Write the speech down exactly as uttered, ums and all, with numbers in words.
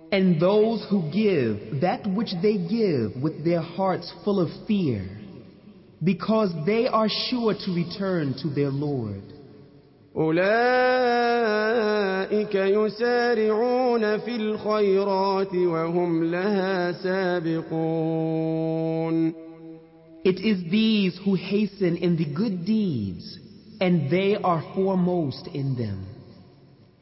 And those who give that which they give with their hearts full of fear, because they are sure to return to their Lord. أولئك يسارعون في الخيرات وهم لها سابقون. It is these who hasten in the good deeds, and they are foremost in them.